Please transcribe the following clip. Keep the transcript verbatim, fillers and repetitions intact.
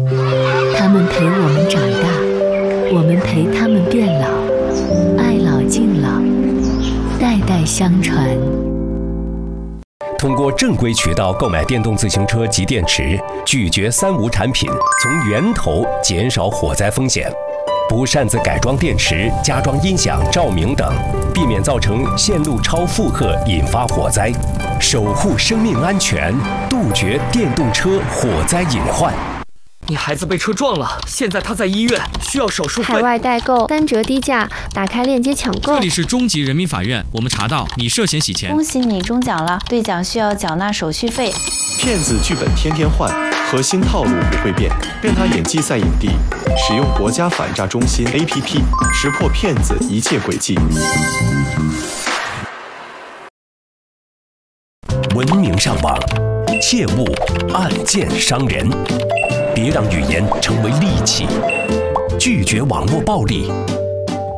他们陪我们长大，我们陪他们变老，爱老敬老，代代相传。 通过正规渠道购买电动自行车及电池，拒绝三无产品，从源头减少火灾风险。不擅自改装电池、加装音响、照明等，避免造成线路超负荷引发火灾，守护生命安全，杜绝电动车火灾隐患。 你孩子被车撞了，现在他在医院，需要手术费。 海外代购三折低价，打开链接抢购。 这里是中级人民法院，我们查到你涉嫌洗钱。 恭喜你中奖了，兑奖需要缴纳手续费。 骗子剧本天天换，核心套路不会变。变他演技赛影帝，使用国家反诈中心 A P P， 识破骗子一切诡计。 文明上网，切勿暗箭伤人。别让语言成为利器，拒绝网络暴力，